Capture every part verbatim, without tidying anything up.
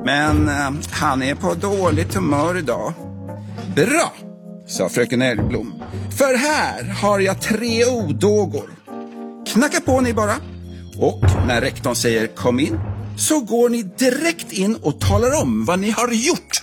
Men eh, han är på dåligt humör idag. Bra, sa fröken Älgblom. För här har jag tre odågor. Knacka på ni bara. Och när rektorn säger kom in, så går ni direkt in och talar om vad ni har gjort.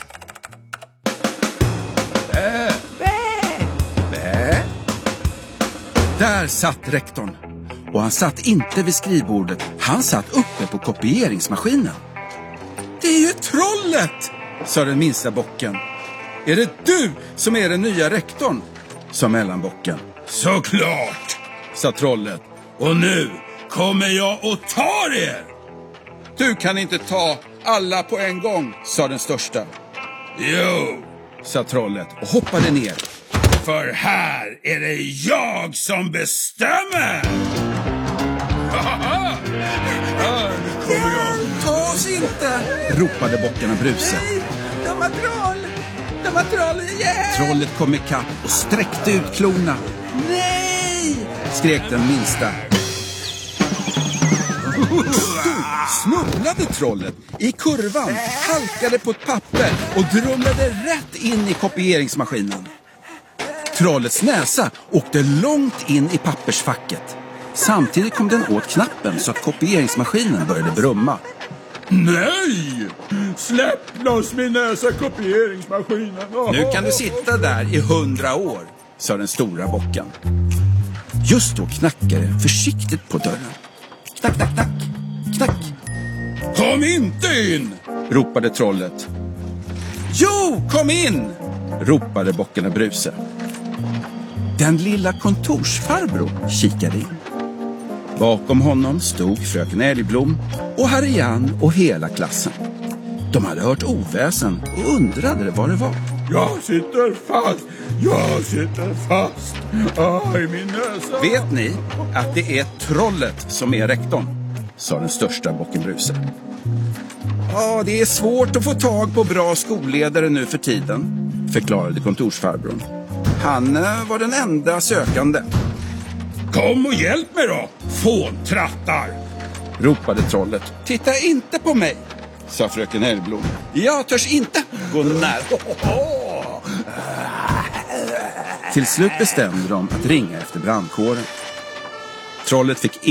Bä, bä, bä. Där satt rektorn. Och han satt inte vid skrivbordet. Han satt uppe på kopieringsmaskinen. Det är ju trollet, sa den minsta bocken. Är det du som är den nya rektorn, sa mellanbocken. Såklart, sa trollet. Och nu kommer jag och tar er. Du kan inte ta alla på en gång, sa den största. Jo, sa trollet och hoppade ner. För här är det jag som bestämmer. Hjälp, ta oss inte, ropade bockarna Bruse. Nej, de har troll, de har troll, hjälp! Trollet kom ikapp och sträckte ut klorna. Nej, skrek den minsta. Snubblade trollet i kurvan, halkade på ett papper och drumlade rätt in i kopieringsmaskinen. Trollets näsa åkte långt in i pappersfacket. Samtidigt kom den åt knappen så att kopieringsmaskinen började brumma. Nej! Släpp loss min näsa, kopieringsmaskinen. Oh. Nu kan du sitta där i hundra år, sa den stora bocken. Just då knackade det försiktigt på dörren. Knack, knack, knack, knack. Kom inte in, ropade trollet. Jo, kom in, ropade bockarna Bruse. Den lilla kontorsfarbror kikade in. Bakom honom stod fröken Älgblom och Harrian och hela klassen. De hade hört oväsen och undrade vad det var. Jag sitter fast, jag sitter fast. Aj, min näsa. Vet ni att det är trollet som är rektorn, sa den största bocken Bruse. Ja, det är svårt att få tag på bra skolledare nu för tiden, förklarade kontorsfarbrorn. Han var den enda sökande. Kom och hjälp mig då, fåntrattar, ropade trollet. Titta inte på mig, sa fröken Älgblom. Jag törs inte gå nära. Till slut bestämde de att ringa efter brandkåren. Trollet fick